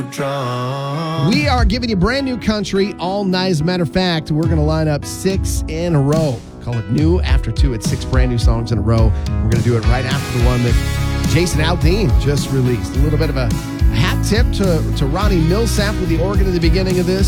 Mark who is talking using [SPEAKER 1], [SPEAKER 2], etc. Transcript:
[SPEAKER 1] We are giving you brand new country all night. As a matter of fact, we're going to line up 6 in a row. Call it New After 2. It's 6 brand new songs in a row. We're going to do it right after the one that Jason Aldean just released. A little bit of a hat tip to Ronnie Millsap with the organ at the beginning of this.